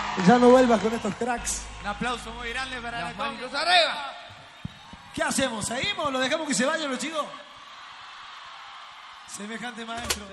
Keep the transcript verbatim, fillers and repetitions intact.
Ya no vuelvas con estos cracks. Un aplauso muy grande para Las la manitos arriba. ¿Qué hacemos? ¿Seguimos? ¿Lo dejamos que se vayan los chicos? Semejante maestro.